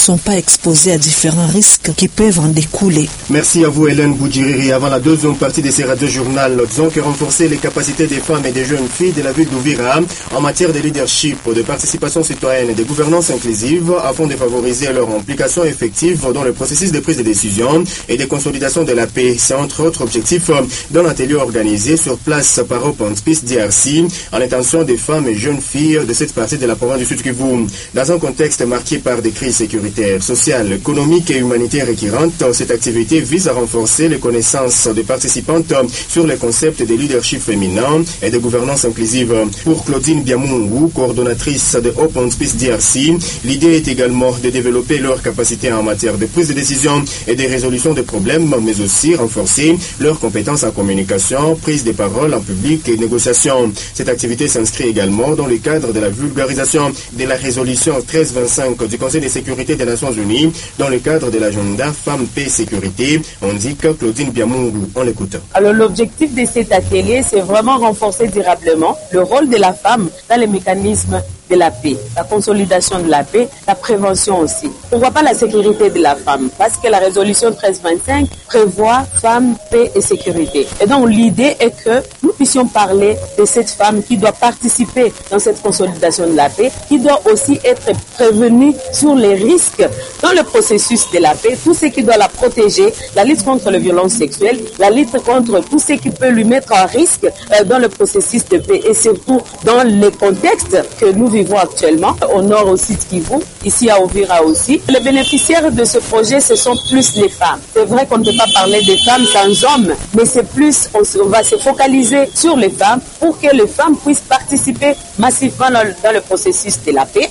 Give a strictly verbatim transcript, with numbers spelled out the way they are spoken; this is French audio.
sont pas exposées à différents risques qui peuvent en découler. Merci à vous Hélène Boudjiriri. Avant la deuxième partie de ces radio-journal, disons que renforcer les capacités des femmes et des jeunes filles de la ville d'Uvira en matière de leadership, de participation citoyenne et de gouvernance inclusive afin de favoriser leur implication effective dans le processus de prise de décision et de consolidation de la paix. C'est entre autres objectifs dans l'atelier organisé sur place par Open Space D R C en intention des femmes et jeunes filles de cette partie de la province du Sud Kivu. Dans un contexte marqué par des crises sécuritaires, sociales, économiques et humanitaires récurrentes, cette activité vise à renforcer les connaissances des participantes sur les concepts de leadership féminin et de gouvernance inclusive. Pour Claudine Biamungu, coordonnatrice de Open Space D R C, l'idée est également de développer leurs capacités en matière de prise de décision et de résolution des problèmes, mais aussi renforcer leurs compétences en communication, prise de parole en public et négociation. Cette activité s'inscrit également dans le cadre de la vulgarisation de la résolution treize vingt-cinq du Conseil de sécurité des Nations Unies dans le cadre de l'agenda Femmes, Paix, Sécurité, indique Claudine Biamungu. On l'écoute. Alors l'objectif de cet atelier, c'est vraiment renforcer durablement le rôle de la femme dans les mécanismes de la paix, la consolidation de la paix, la prévention aussi. Pourquoi pas la sécurité de la femme? Parce que la résolution treize vingt-cinq prévoit femme, paix et sécurité. Et donc l'idée est que nous puissions parler de cette femme qui doit participer dans cette consolidation de la paix, qui doit aussi être prévenue sur les risques dans le processus de la paix, tout ce qui doit la protéger, la lutte contre les violences sexuelles, la lutte contre tout ce qui peut lui mettre en risque euh, dans le processus de paix et surtout dans le contexte que nous vivons actuellement, au nord aussi de Kivu, ici à Uvira aussi. Les bénéficiaires de ce projet, ce sont plus les femmes. C'est vrai qu'on ne peut pas parler des femmes sans hommes, mais c'est plus, on, on va se focaliser sur les femmes pour que les femmes puissent participer massivement dans, dans le processus de la paix.